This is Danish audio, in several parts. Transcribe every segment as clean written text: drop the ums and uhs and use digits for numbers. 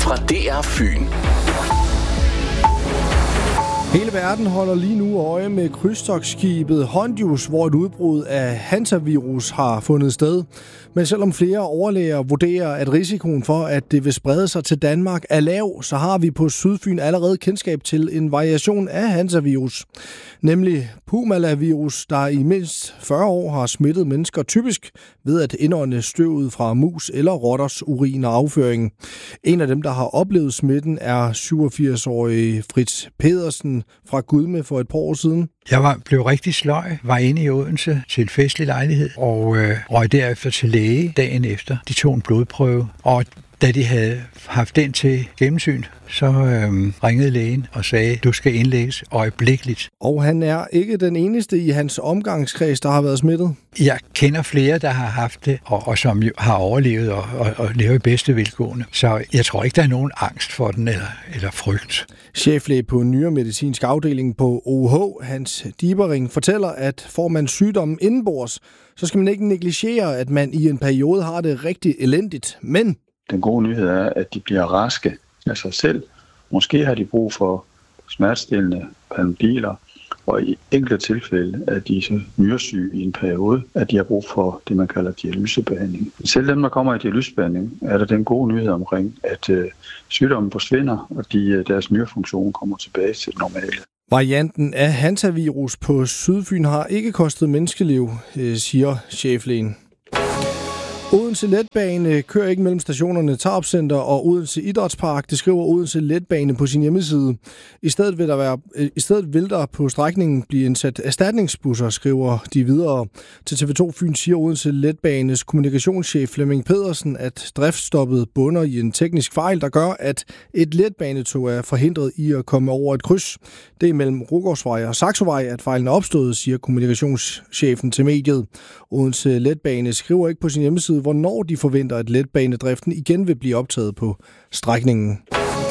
fra DR Fyn. Hele verden holder lige nu øje med krydstogtskibet Hondius, hvor et udbrud af hantavirus har fundet sted. Men selvom flere overlæger vurderer, at risikoen for, at det vil sprede sig til Danmark er lav, så har vi på Sydfyn allerede kendskab til en variation af hantavirus. Nemlig pumalavirus, der i mindst 40 år har smittet mennesker, typisk ved at indånde støvet fra mus eller rotters urin og afføring. En af dem, der har oplevet smitten, er 87-årige Fritz Pedersen fra Gudme for et par år siden. Jeg blev rigtig sløj, var inde i Odense til en festlig lejlighed og røg derefter til læge dagen efter. De tog en blodprøve, og da de havde haft den til gennemsyn, så ringede lægen og sagde, du skal indlægges øjeblikkeligt. Og han er ikke den eneste i hans omgangskreds, der har været smittet. Jeg kender flere, der har haft det, og som har overlevet og lever i bedste velgående. Så jeg tror ikke, der er nogen angst for den eller frygt. Cheflæge på nyremedicinsk afdeling på OUH, Hans Dibering, fortæller, at får man sygdommen indenbords, så skal man ikke negligere, at man i en periode har det rigtig elendigt. Men den gode nyhed er, at de bliver raske af sig selv. Måske har de brug for smertestillende Panodiler, og i enkelte tilfælde er de så nyresyge i en periode, at de har brug for det, man kalder dialysebehandling. Selv dem, der kommer i dialysebehandling, er der den gode nyhed omkring, at sygdommen forsvinder, og deres nyrefunktion kommer tilbage til det normale. Varianten af hantavirus på Sydfyn har ikke kostet menneskeliv, siger cheflægen. Odense Letbane kører ikke mellem stationerne Tarpcenter og Odense Idrætspark, det skriver Odense Letbane på sin hjemmeside. I stedet vil der på strækningen blive indsat erstatningsbusser, skriver de videre. Til TV2 Fyn siger Odense Letbanes kommunikationschef Flemming Pedersen, at driftsstoppet bunder i en teknisk fejl, der gør, at et letbanetog er forhindret i at komme over et kryds. Det er mellem Rugårdsvej og Saxovej, at fejlen er opstået, siger kommunikationschefen til mediet. Odense Letbane skriver ikke på sin hjemmeside, hvornår de forventer, at letbanedriften igen vil blive optaget på strækningen.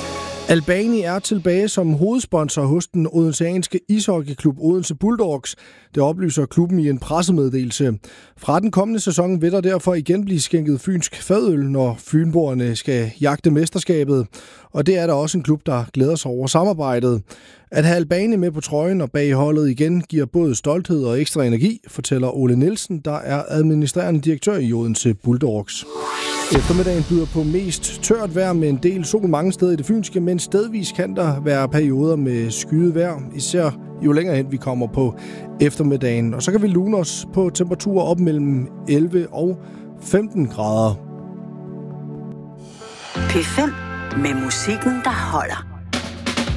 Albani er tilbage som hovedsponsor hos den odenseanske ishockeyklub Odense Bulldogs. Det oplyser klubben i en pressemeddelelse. Fra den kommende sæson vil der derfor igen blive skænket fynsk fadøl, når fynboerne skal jagte mesterskabet. Og det er der også en klub, der glæder sig over samarbejdet. At have Albani med på trøjen og bag holdet igen giver både stolthed og ekstra energi, fortæller Ole Nielsen, der er administrerende direktør i Odense Bulldogs. Eftermiddagen byder på mest tørt vejr med en del sol mange steder i det fynske, men stedvis kan der være perioder med skyet vejr, især jo længere hen vi kommer på eftermiddagen. Og så kan vi lune os på temperaturer op mellem 11 og 15 grader. P5 med musikken, der holder.